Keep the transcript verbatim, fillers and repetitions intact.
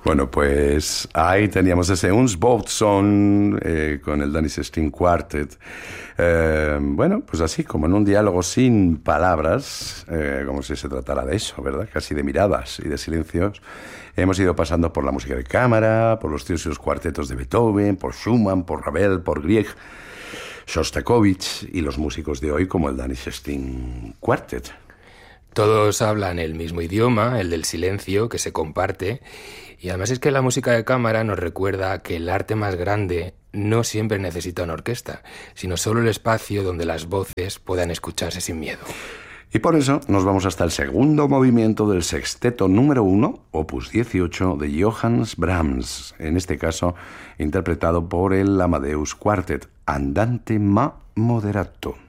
Bueno, pues ahí teníamos ese Uns Boatson eh, con el Danish String Quartet. Eh, bueno, pues así, como en un diálogo sin palabras, eh, como si se tratara de eso, ¿verdad? Casi de miradas y de silencios. Hemos ido pasando por la música de cámara, por los trios y los cuartetos de Beethoven, por Schumann, por Ravel, por Grieg, Shostakovich y los músicos de hoy como el Danish String Quartet. Todos hablan el mismo idioma, el del silencio, que se comparte. Y además es que la música de cámara nos recuerda que el arte más grande no siempre necesita una orquesta, sino solo el espacio donde las voces puedan escucharse sin miedo. Y por eso nos vamos hasta el segundo movimiento del sexteto número uno, opus dieciocho, de Johannes Brahms, en este caso interpretado por el Amadeus Quartet, Andante ma moderato.